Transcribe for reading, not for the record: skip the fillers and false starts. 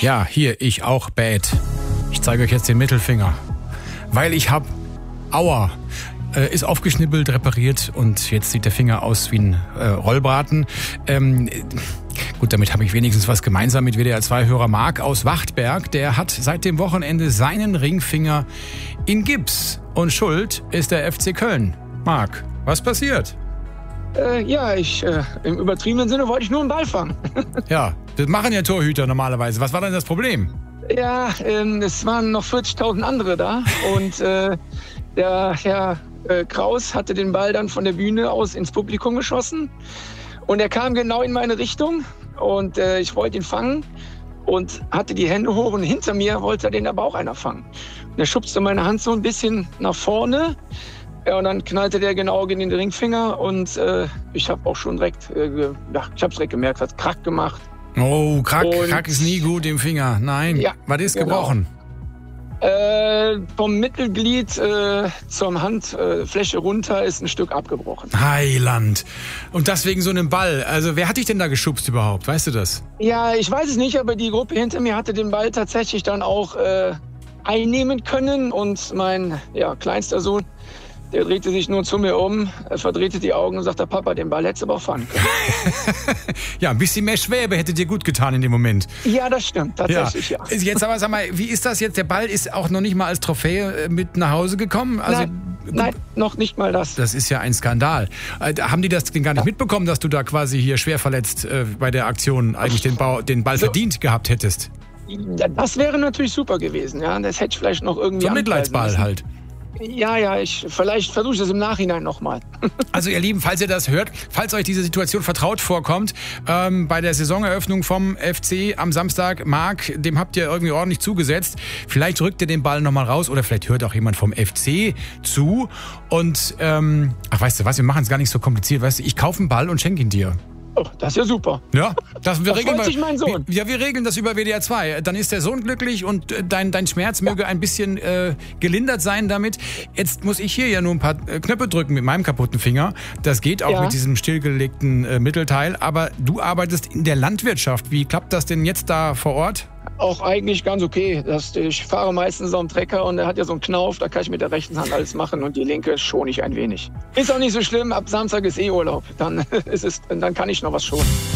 Ja, hier, ich auch bad. Ich zeige euch jetzt den Mittelfinger. Weil ich hab, aua, ist aufgeschnippelt, repariert und jetzt sieht der Finger aus wie ein Rollbraten. Gut, damit habe ich wenigstens was gemeinsam mit WDR2-Hörer Marc aus Wachtberg. Der hat seit dem Wochenende seinen Ringfinger in Gips. Und schuld ist der FC Köln. Marc, was passiert? Im übertriebenen Sinne wollte ich nur einen Ball fangen. Ja, das machen ja Torhüter normalerweise. Was war denn das Problem? Ja, es waren noch 40.000 andere da und der Herr Kraus hatte den Ball dann von der Bühne aus ins Publikum geschossen und er kam genau in meine Richtung und ich wollte ihn fangen und hatte die Hände hoch und hinter mir wollte den aber auch einer fangen. Und er schubste meine Hand so ein bisschen nach vorne. Ja, und dann knallte der genau in den Ringfinger und ich habe auch schon direkt, ich habe direkt gemerkt, hat Krack gemacht. Oh, Krack ist nie gut im Finger. Nein, ja, was ist gebrochen? Vom Mittelglied zur Handfläche runter ist ein Stück abgebrochen. Heiland. Und das wegen so einem Ball. Also wer hat dich denn da geschubst überhaupt? Weißt du das? Ja, ich weiß es nicht, aber die Gruppe hinter mir hatte den Ball tatsächlich dann auch einnehmen können und mein kleinster Sohn, der drehte sich nur zu mir um, verdrehte die Augen und sagte, Papa, den Ball hättest du aber auch fangen können. Ja, ein bisschen mehr Schwäbe hätte dir gut getan in dem Moment. Ja, das stimmt, tatsächlich, ja. Jetzt aber, sag mal, wie ist das jetzt? Der Ball ist auch noch nicht mal als Trophäe mit nach Hause gekommen? Also, Nein, noch nicht mal das. Das ist ja ein Skandal. Haben die das denn gar nicht mitbekommen, dass du da quasi hier schwer verletzt bei der Aktion eigentlich den Ball verdient gehabt hättest? Das wäre natürlich super gewesen, ja. Das hätte ich vielleicht noch irgendwie... So ein Mitleidsball halt. Ja, vielleicht versuche ich das im Nachhinein nochmal. Also ihr Lieben, falls ihr das hört, falls euch diese Situation vertraut vorkommt, bei der Saisoneröffnung vom FC am Samstag, Marc, dem habt ihr irgendwie ordentlich zugesetzt. Vielleicht rückt ihr den Ball nochmal raus oder vielleicht hört auch jemand vom FC zu. Und, weißt du was, wir machen es gar nicht so kompliziert. Weißt du, ich kaufe einen Ball und schenke ihn dir. Oh, das ist ja super. Ja, wir regeln sich mein Sohn. Wir regeln das über WDR 2. Dann ist der Sohn glücklich und dein Schmerz möge ein bisschen gelindert sein damit. Jetzt muss ich hier ja nur ein paar Knöpfe drücken mit meinem kaputten Finger. Das geht auch mit diesem stillgelegten Mittelteil. Aber du arbeitest in der Landwirtschaft. Wie klappt das denn jetzt da vor Ort? Auch eigentlich ganz okay. Ich fahre meistens so einen Trecker und der hat ja so einen Knauf, da kann ich mit der rechten Hand alles machen und die linke schone ich ein wenig. Ist auch nicht so schlimm, ab Samstag ist Urlaub, dann kann ich noch was schonen.